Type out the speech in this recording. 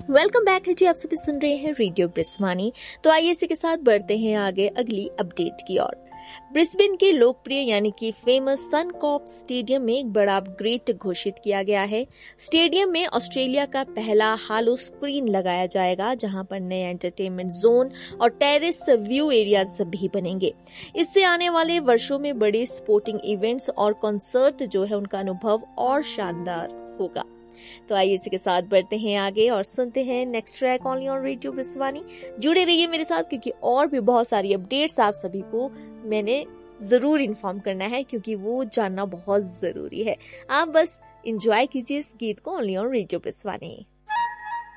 Welcome back है जी। आप सभी सुन रहे हैं रेडियो ब्रिस्वानी। तो आइए इसी के साथ बढ़ते हैं आगे अगली अपडेट की ओर। ब्रिस्बेन के लोकप्रिय यानी कि फेमस सनकॉर्प स्टेडियम में एक बड़ा अपग्रेड घोषित किया गया है। स्टेडियम में ऑस्ट्रेलिया का पहला हालो स्क्रीन लगाया जाएगा, जहां पर नए एंटरटेनमेंट जोन और टेरेस व्यू एरियाज भी बनेंगे। इससे आने वाले वर्षों में बड़े स्पोर्टिंग इवेंट्स और कॉन्सर्ट जो है उनका अनुभव और शानदार होगा। तो आइए इसी के साथ बढ़ते हैं आगे और सुनते हैं next track only on radio ब्रिस्वानी। जुड़े रहिए मेरे साथ, क्योंकि और भी बहुत सारी अपडेट्स आप सभी को मैंने जरूर इन्फॉर्म करना है, क्योंकि वो जानना बहुत जरूरी है। आप बस एंजॉय कीजिए इस गीत को ओनली ऑन रेडियो ब्रिस्वानी।